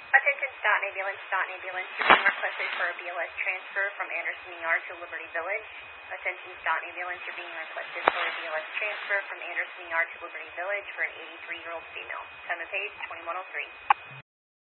Attention Staunton Ambulance. Staunton Ambulance. You're being requested for a BLS transfer from Anderson ER to Liberty Village. Attention Staunton Ambulance. You're being requested for a BLS transfer from Anderson ER to Liberty Village for an 83-year-old female. Time of page 2103.